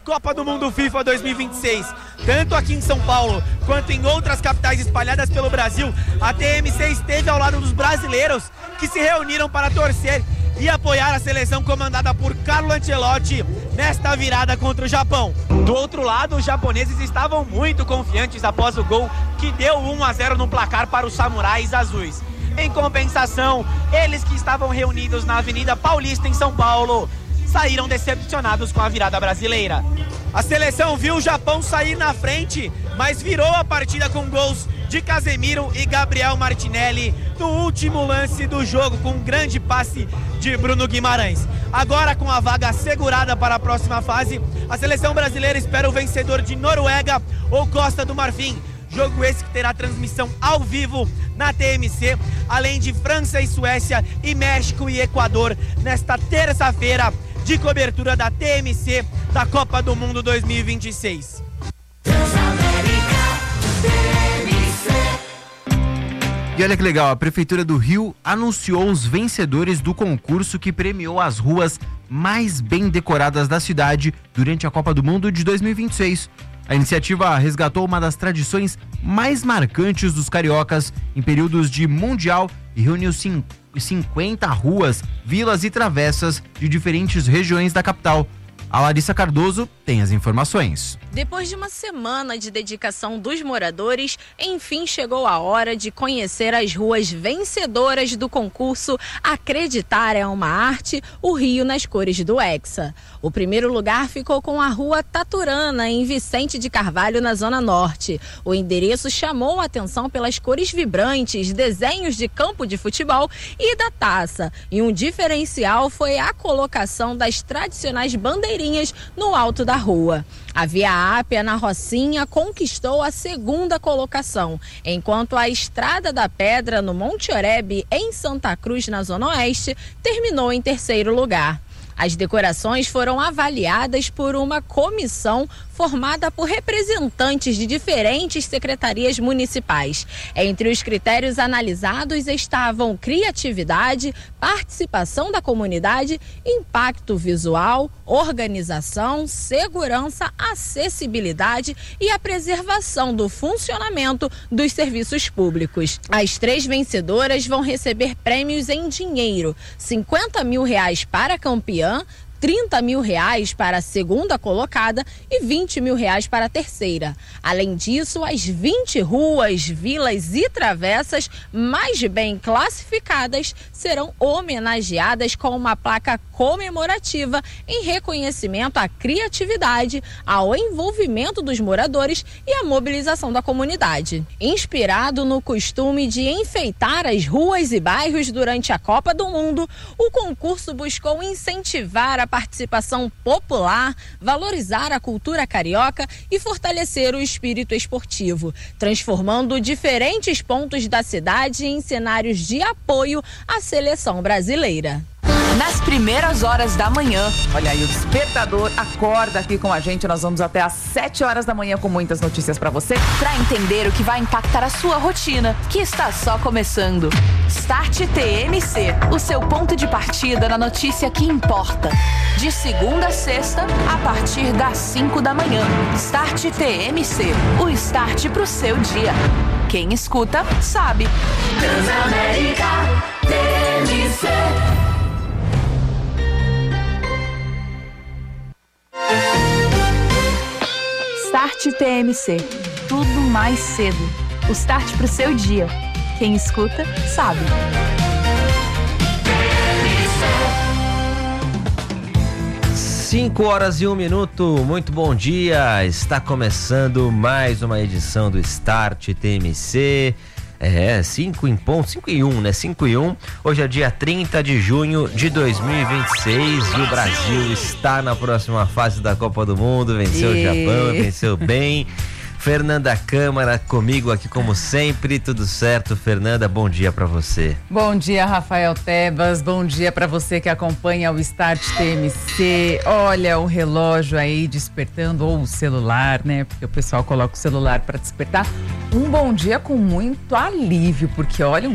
Copa do Mundo FIFA 2026. Tanto aqui em São Paulo quanto em outras capitais espalhadas pelo Brasil, a TMC esteve ao lado dos brasileiros que se reuniram para torcer e apoiar a seleção comandada por Carlo Ancelotti nesta virada contra o Japão. Do outro lado, os japoneses estavam muito confiantes após o gol que deu 1-0 no placar para os samurais azuis. Em compensação, eles que estavam reunidos na Avenida Paulista em São Paulo saíram decepcionados com a virada brasileira. A seleção viu o Japão sair na frente, mas virou a partida com gols de Casemiro e Gabriel Martinelli no último lance do jogo, com um grande passe de Bruno Guimarães. Agora, com a vaga assegurada para a próxima fase, a seleção brasileira espera o vencedor de Noruega ou Costa do Marfim. Jogo esse que terá transmissão ao vivo na TMC, além de França e Suécia e México e Equador nesta terça-feira de cobertura da TMC da Copa do Mundo 2026. E olha que legal, a Prefeitura do Rio anunciou os vencedores do concurso que premiou as ruas mais bem decoradas da cidade durante a Copa do Mundo de 2026. A iniciativa resgatou uma das tradições mais marcantes dos cariocas em períodos de Mundial e reuniu 50 ruas, vilas e travessas de diferentes regiões da capital. A Larissa Cardoso tem as informações. Depois de uma semana de dedicação dos moradores, enfim chegou a hora de conhecer as ruas vencedoras do concurso Acreditar é uma Arte, o Rio nas cores do Hexa. O primeiro lugar ficou com a Rua Taturana, em Vicente de Carvalho, na Zona Norte. O endereço chamou a atenção pelas cores vibrantes, desenhos de campo de futebol e da taça. E um diferencial foi a colocação das tradicionais bandeirinhas no alto da rua. A Via Ápia, na Rocinha, conquistou a segunda colocação, enquanto a Estrada da Pedra, no Monte Oreb, em Santa Cruz, na Zona Oeste, terminou em terceiro lugar. As decorações foram avaliadas por uma comissão formada por representantes de diferentes secretarias municipais. Entre os critérios analisados estavam criatividade, participação da comunidade, impacto visual, organização, segurança, acessibilidade e a preservação do funcionamento dos serviços públicos. As 3 vencedoras vão receber prêmios em dinheiro: R$50 mil para a campeã, R$30 mil para a segunda colocada e R$20 mil para a terceira. Além disso, as 20 ruas, vilas e travessas mais bem classificadas serão homenageadas com uma placa comemorativa em reconhecimento à criatividade, ao envolvimento dos moradores e à mobilização da comunidade. Inspirado no costume de enfeitar as ruas e bairros durante a Copa do Mundo, o concurso buscou incentivar a participação popular, valorizar a cultura carioca e fortalecer o espírito esportivo, transformando diferentes pontos da cidade em cenários de apoio à seleção brasileira. Nas primeiras horas da manhã. Olha aí, o despertador acorda aqui com a gente. Nós vamos até às 7 horas da manhã com muitas notícias pra você, pra entender o que vai impactar a sua rotina, que está só começando. Start TMC, o seu ponto de partida na notícia que importa. De segunda a sexta, a partir das 5 da manhã. Start TMC, o start pro seu dia. Quem escuta, sabe. Transamérica TMC. Start TMC, tudo mais cedo. O start pro seu dia. Quem escuta, sabe. 5h01. Muito bom dia. Está começando mais uma edição do Start TMC. 5 em ponto, 5 e 1, né? 5 e 1. Hoje é dia 30 de junho de 2026 e o Brasil está na próxima fase da Copa do Mundo. Venceu o Japão, venceu bem. Fernanda Câmara comigo aqui como sempre, tudo certo? Fernanda, bom dia pra você. Bom dia, Rafael Tebas, bom dia pra você que acompanha o Start TMC. Olha o relógio aí despertando, ou o celular, né? Porque o pessoal coloca o celular pra despertar. Um bom dia com muito alívio, porque olha, um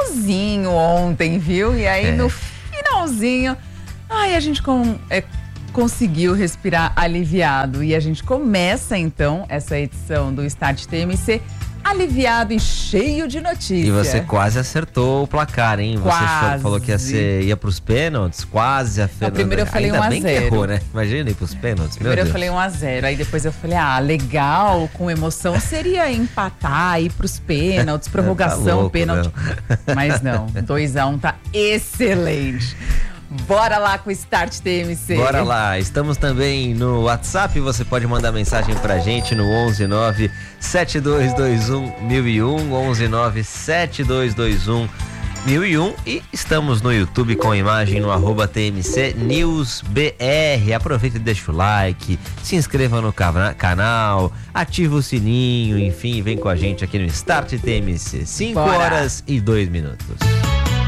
nervosinho ontem, viu? E aí no finalzinho, a gente conseguiu respirar aliviado. E a gente começa, então, essa edição do Start TMC aliviado e cheio de notícias. E você quase acertou o placar, hein? Quase. Você falou que ia pros pênaltis, quase a Fernanda. Primeiro eu falei Ainda bem 1-0. que errou, né? Imagina ir pros pênaltis, Primeiro meu eu Deus. falei 1-0, aí depois eu falei, legal, com emoção, seria empatar, ir pros pênaltis, prorrogação, Tá louco, pênalti. Mas não, 2-1 tá excelente. Bora lá com o Start TMC. Bora lá, estamos também no WhatsApp, você pode mandar mensagem pra gente no 119-7221-1001, 119-7221-1001 e estamos no YouTube com imagem no @TMC News BR. Aproveita e deixa o like, se inscreva no canal, ativa o sininho, enfim, vem com a gente aqui no Start TMC. 5 Bora. horas e 2 minutos.